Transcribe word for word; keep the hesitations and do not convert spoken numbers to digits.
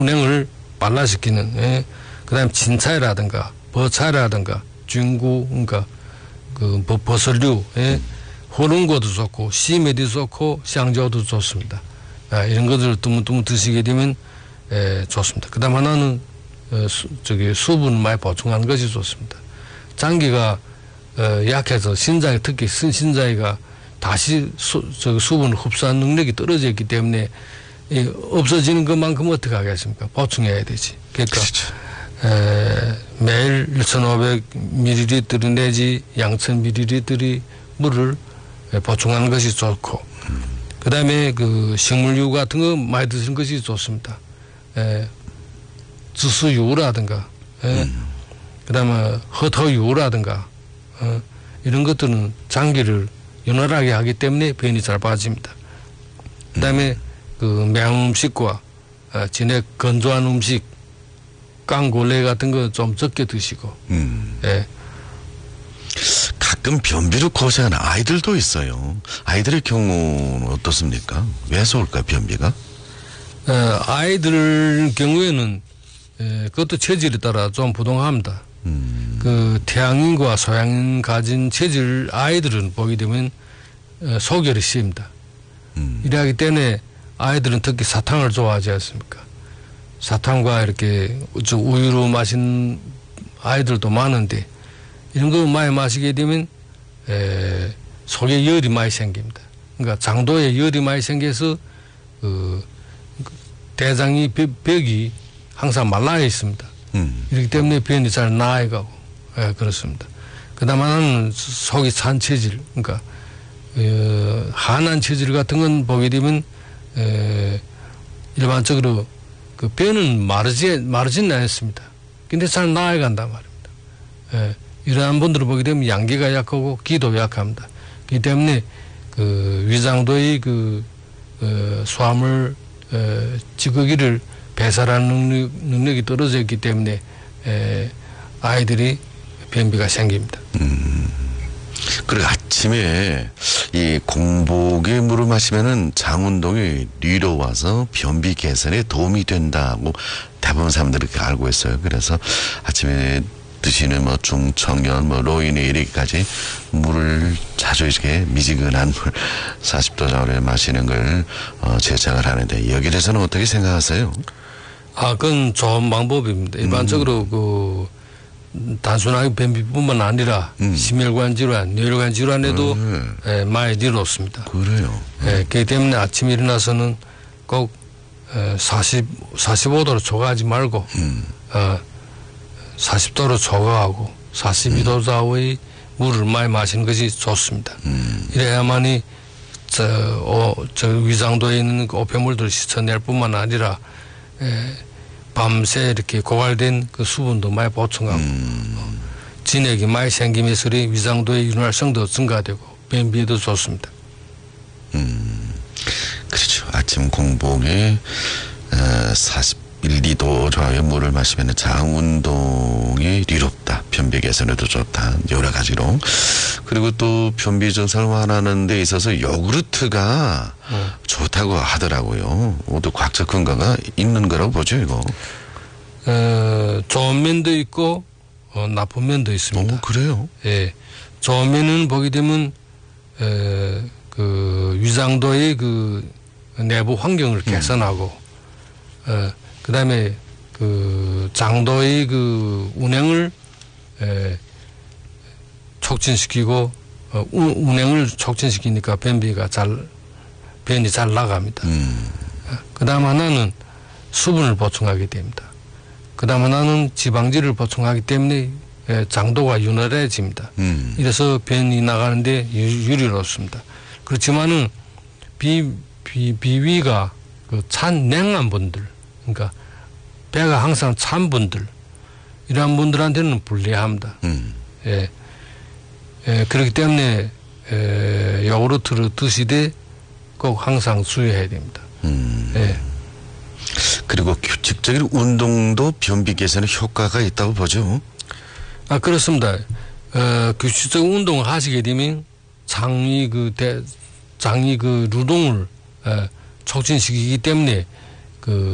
운행을 빨라시키는, 예. 그 다음에 진차이라든가, 버차이라든가, 중구, 그러니까, 그, 버설류, 예. 호롱고도 좋고, 시메도 좋고, 샹저도 좋습니다. 아, 이런 것들을 뚜문뚜문 드시게 되면, 예, 좋습니다. 그 다음 하나는, 어, 수, 저기, 수분을 많이 보충하는 것이 좋습니다. 장기가, 어, 약해서 신장이, 특히 신장이가 다시 수, 저기 수분을 흡수하는 능력이 떨어져 있기 때문에, 이 없어지는 것만큼 어떻게 하겠습니까? 보충해야 되지. 그러니까 그렇죠. 에, 매일 천오백 밀리리터 내지 양천 밀리리터의 물을 보충하는 것이 좋고, 음. 그 다음에 그 식물유 같은 거 많이 드시는 것이 좋습니다. 에, 주스유라든가, 에, 음. 그 다음에 허터유라든가, 어, 이런 것들은 장기를 연활하게 하기 때문에 변이 잘 빠집니다. 그 다음에 음. 그 매운 음식과 어, 진액 건조한 음식, 깡골레 같은 거 좀 적게 드시고. 음. 예. 가끔 변비로 고생하는 아이들도 있어요. 아이들의 경우는 어떻습니까? 왜 쏠까 변비가? 어, 아이들 경우에는 에, 그것도 체질에 따라 좀 부동합니다. 음. 그 태양인과 소양인 가진 체질 아이들은 보게 되면 어, 소결이 심합니다. 음. 이러기 때문에 아이들은 특히 사탕을 좋아하지 않습니까? 사탕과 이렇게 우유로 마신 아이들도 많은데 이런 거 많이 마시게 되면 에, 속에 열이 많이 생깁니다. 그러니까 장도에 열이 많이 생겨서 그 대장이 벽이 항상 말라 있습니다. 음. 이렇기 때문에 변이 잘 나아가고 예, 그렇습니다. 그다음 하나는 속이 찬 체질, 그러니까 어, 한한 체질 같은 건 보게 되면 에, 일반적으로 그 변은 마르지, 마르지는 않습니다. 근데 잘 나아간단 말입니다. 에, 이러한 분들을 보게 되면 양기가 약하고 기도 약합니다. 그렇기 때문에 그 위장도의 그 어, 수화물 어, 찌꺼기를 배설하는 능력, 능력이 떨어져 있기 때문에 에, 아이들이 변비가 생깁니다. 음. 그리고 아침에 이 공복에 물을 마시면은 장 운동이 뉘러 와서 변비 개선에 도움이 된다고 대부분 사람들이 그렇게 알고 있어요. 그래서 아침에 드시는 뭐 중청년, 뭐 노인이 이렇게까지 물을 자주 이렇게 미지근한 물 사십 도 저울에 마시는 걸 어, 제청을 하는데 여기에 대해서는 어떻게 생각하세요? 아, 그건 좋은 방법입니다. 일반적으로 음. 그 단순하게 변비뿐만 아니라 음. 심혈관 질환, 뇌혈관 질환에도 음. 에, 많이 이롭습니다. 그래요. 음. 에, 그렇기 때문에 아침에 일어나서는 꼭 에, 사십, 사십오 도로 초과하지 말고 음. 어, 사십 도로 초과하고 사십이 도 좌우의 음. 물을 많이 마시는 것이 좋습니다. 음. 이래야만이 저, 어, 저 위장도에 있는 그 오폐물들을 씻어낼 뿐만 아니라 에, 밤새 이렇게 고갈된 그 수분도 많이 보충하고 음. 어, 진액이 많이 생기면서 위장도의 윤활성도 증가되고 변비에도 좋습니다. 음, 그렇죠. 아침 공복에 어, 사십일, 이 도 저하의 물을 마시면 장 운동이 리롭다. 변비 개선에도 좋다. 여러 가지로. 그리고 또 변비 증상을 완화하는 데 있어서 요구르트가 음. 좋다고 하더라고요. 모두 과학적 근거가 있는 거라고 보죠, 이거. 어, 좋은 면도 있고 어, 나쁜 면도 있습니다. 오, 그래요? 예, 좋은 면은 보게 되면 에, 그 위장도의 그 내부 환경을 개선하고, 음. 어, 그다음에 그 장도의 그 운행을 에, 촉진시키고 어, 운행을 촉진시키니까 변비가 잘 변이 잘 나갑니다. 음. 그다음 하나는 수분을 보충하게 됩니다. 그다음 하나는 지방질을 보충하기 때문에 장도가 윤활해집니다. 음. 이래서 변이 나가는데 유리롭습니다. 그렇지만은 비, 비, 비위가 그 찬 냉한 분들, 그러니까 배가 항상 찬 분들, 이러한 분들한테는 불리합니다. 음. 예. 예, 그렇기 때문에 에, 요구르트를 드시되 꼭 항상 주의해야 됩니다. 음. 예. 그리고 규칙적인 운동도 변비 개선에 효과가 있다고 보죠. 아, 그렇습니다. 어, 규칙적인 운동을 하시게 되면 장이 그 대, 장이 그蠕동을 에, 촉진시키기 때문에 그